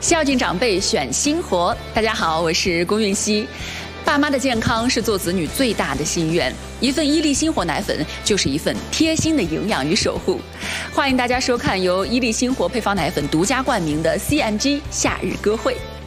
孝敬长辈，选新活。大家好，我是龚韵希。爸妈的健康是做子女最大的心愿，一份伊利新活奶粉就是一份贴心的营养与守护。欢迎大家收看由伊利新活配方奶粉独家冠名的 CMG 夏日歌会。